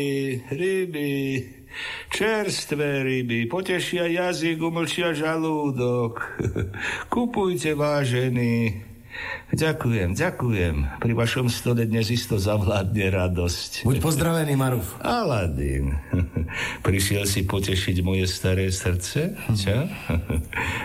ryby, čerstvé ryby, potešia jazyk, umlčia žalúdok. Kupujte, vážení. Ďakujem. Pri vašom stole dnes isto zavládne radosť. Buď pozdravený, Maruf. Aladín. Prišiel si potešiť moje staré srdce? Čo?